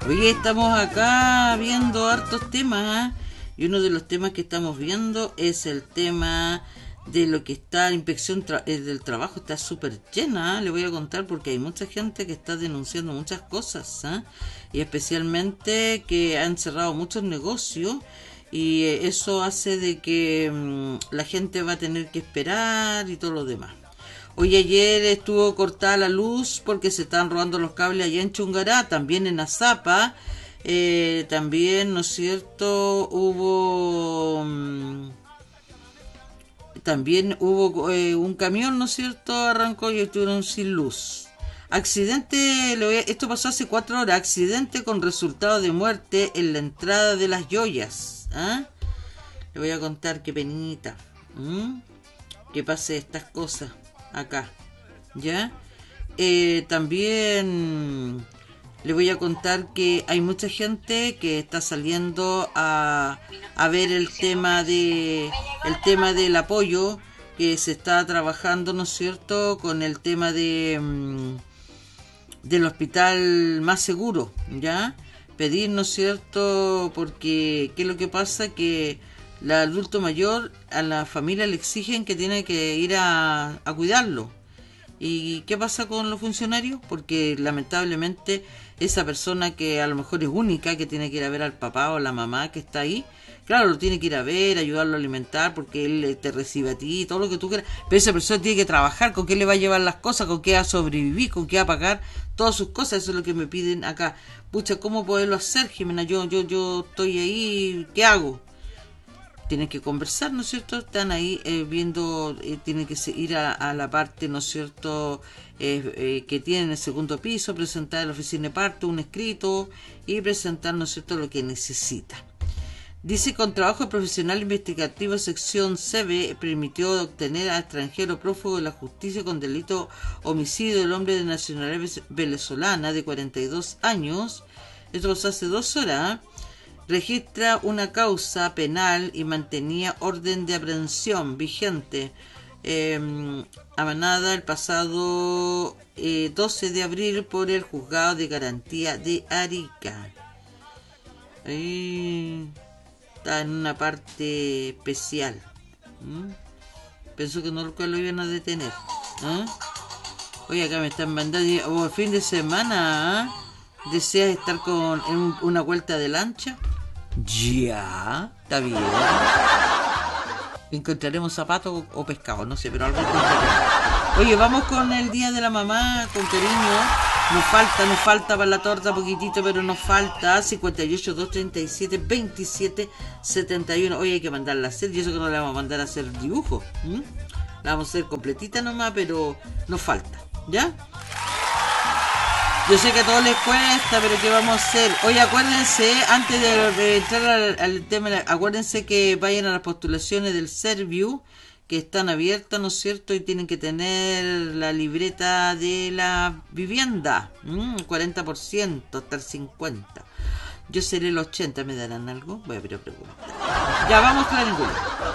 Oye, estamos acá viendo hartos temas, ¿eh? Y uno de los temas que estamos viendo es el tema de lo que está, la inspección del trabajo está súper llena, ¿eh? Le voy a contar porque hay mucha gente que está denunciando muchas cosas, ¿eh? Y especialmente que han cerrado muchos negocios y eso hace de que la gente va a tener que esperar y todo lo demás. Hoy ayer estuvo cortada la luz porque se estaban robando los cables allá en Chungará, también en Azapa, también, ¿no es cierto?, también hubo un camión, ¿no es cierto?, arrancó y estuvieron sin luz. Accidente, esto pasó hace 4 horas, accidente con resultado de muerte en la entrada de Las Joyas. ¿Ah? Le voy a contar qué penita. Que pase estas cosas acá, ¿ya? También le voy a contar que hay mucha gente que está saliendo a ver el tema del apoyo que se está trabajando, ¿no es cierto?, con el tema del hospital más seguro, ¿ya? Pedir, ¿no es cierto?, porque ¿qué es lo que pasa? Que el adulto mayor a la familia le exigen que tiene que ir a cuidarlo. ¿Y qué pasa con los funcionarios? Porque lamentablemente esa persona que a lo mejor es única, que tiene que ir a ver al papá o a la mamá que está ahí, claro, lo tiene que ir a ver, ayudarlo a alimentar, porque él te recibe a ti, todo lo que tú quieras, pero esa persona tiene que trabajar, ¿con qué le va a llevar las cosas? ¿Con qué va a sobrevivir? ¿Con qué va a pagar todas sus cosas? Eso es lo que me piden acá. Pucha, ¿cómo poderlo hacer, Jimena? Yo estoy ahí, ¿qué hago? Tienen que conversar, ¿no es cierto? Están ahí viendo, tienen que ir a la parte, ¿no es cierto?, que tienen el segundo piso, presentar a la oficina de parto un escrito y presentar, ¿no es cierto?, lo que necesita. Dice, con trabajo profesional investigativo, sección CB permitió obtener a extranjero prófugo de la justicia con delito homicidio del hombre de nacionalidad venezolana de 42 años. Esto pasó hace 2 horas, registra una causa penal y mantenía orden de aprehensión vigente amanada el pasado 12 de abril por el juzgado de garantía de Arica. Ahí está en una parte especial. Pensó que no lo iban a detener. Oye, acá me están mandando el fin de semana. ¿Deseas estar en una vuelta de lancha? Ya, está bien. Encontraremos zapatos o pescado, no sé, pero algo encontraremos. Oye, vamos con el día de la mamá, con cariño. Nos falta para la torta poquitito, pero nos falta 58 237 27 71. Oye, hay que mandarla a hacer, y eso que no le vamos a mandar a hacer dibujo. La vamos a hacer completita nomás, pero nos falta, ¿ya? Yo sé que a todos les cuesta, pero ¿qué vamos a hacer? Oye, acuérdense, antes de entrar al tema, acuérdense que vayan a las postulaciones del Serviu, que están abiertas, ¿no es cierto? Y tienen que tener la libreta de la vivienda, 40%, hasta el 50%. Yo seré el 80%, ¿me darán algo? Voy a preguntar. Ya, vamos, Clarín.